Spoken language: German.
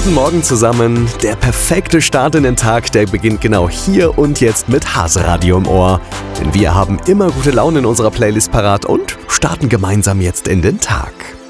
Guten Morgen zusammen. Der perfekte Start in den Tag, der beginnt genau hier und jetzt mit Haseradio im Ohr. Denn wir haben immer gute Laune in unserer Playlist parat und starten gemeinsam jetzt in den Tag.